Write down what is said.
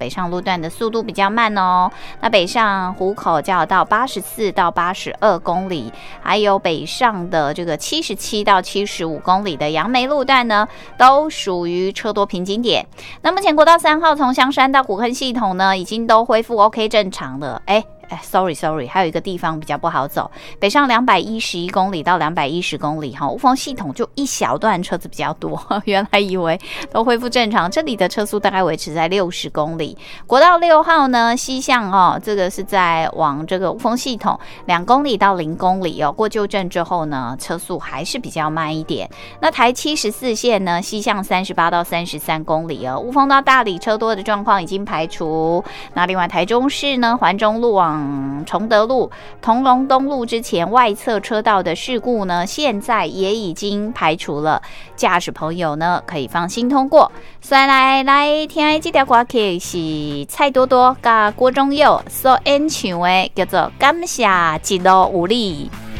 北上路段的速度比较慢哦。那北上湖口就要到84到82公里，还有北上的这个77到75公里的杨梅路段呢，都属于车多瓶颈点。那目前国道3号从香山到古坑系统呢，已经都恢复 OK 正常了。sorry， 还有一个地方比较不好走，北上211公里到210公里哈，雾峰系统就一小段车子比较多，原来以为都恢复正常，这里的车速大概维持在60公里。国道6号呢，西向这个是在往这个雾峰系统2公里到0公里过旧镇之后呢，车速还是比较慢一点。那台74线呢，西向38到33公里雾峰到大里车多的状况已经排除。那另外台中市呢，环中路往崇德路、同龙东路之前外侧车道的事故呢，现在也已经排除了，驾驶朋友呢可以放心通过。所以来听这条歌曲是蔡多多跟郭宗佑所演唱的，叫做《感谢一路有你》。